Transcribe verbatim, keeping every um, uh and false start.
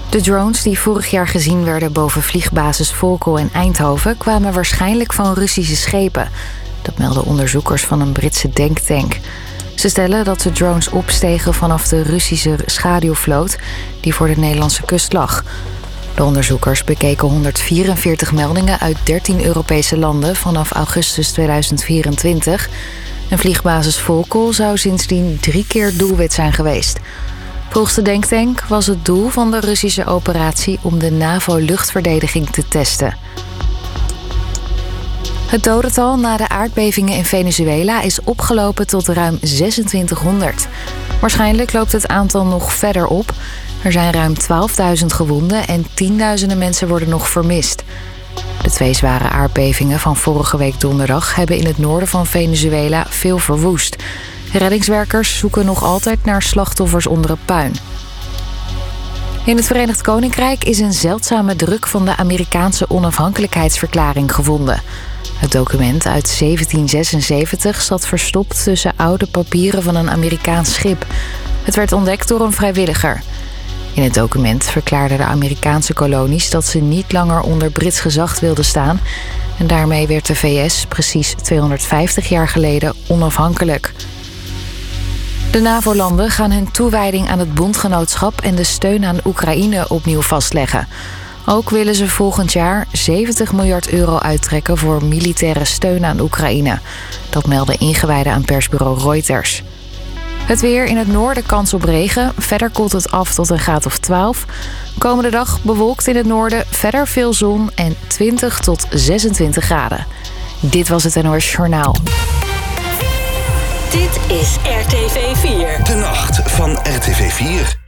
De drones die vorig jaar gezien werden boven vliegbasis Volkel in Eindhoven kwamen waarschijnlijk van Russische schepen. Dat melden onderzoekers van een Britse denktank. Ze stellen dat de drones opstegen vanaf de Russische schaduwvloot die voor de Nederlandse kust lag. De onderzoekers bekeken honderdvierenveertig meldingen uit dertien Europese landen vanaf augustus tweeduizend vierentwintig. En vliegbasis Volkel zou sindsdien drie keer doelwit zijn geweest. Volgens de denktank was het doel van de Russische operatie om de NAVO-luchtverdediging te testen. Het dodental na de aardbevingen in Venezuela is opgelopen tot ruim zesentwintighonderd. Waarschijnlijk loopt het aantal nog verder op. Er zijn ruim twaalfduizend gewonden en tienduizenden mensen worden nog vermist. De twee zware aardbevingen van vorige week donderdag hebben in het noorden van Venezuela veel verwoest. Reddingswerkers zoeken nog altijd naar slachtoffers onder het puin. In het Verenigd Koninkrijk is een zeldzame druk van de Amerikaanse onafhankelijkheidsverklaring gevonden. Het document uit zeventien zesenzeventig zat verstopt tussen oude papieren van een Amerikaans schip. Het werd ontdekt door een vrijwilliger. In het document verklaarden de Amerikaanse kolonies dat ze niet langer onder Brits gezag wilden staan. En daarmee werd de V S precies tweehonderdvijftig jaar geleden onafhankelijk. De NAVO-landen gaan hun toewijding aan het bondgenootschap en de steun aan Oekraïne opnieuw vastleggen. Ook willen ze volgend jaar zeventig miljard euro uittrekken voor militaire steun aan Oekraïne. Dat melden ingewijden aan persbureau Reuters. Het weer: in het noorden kans op regen. Verder koelt het af tot een graad of twaalf. Komende dag bewolkt in het noorden, verder veel zon en twintig tot zesentwintig graden. Dit was het N O S Journaal. Dit is R T V vier. De nacht van R T V vier.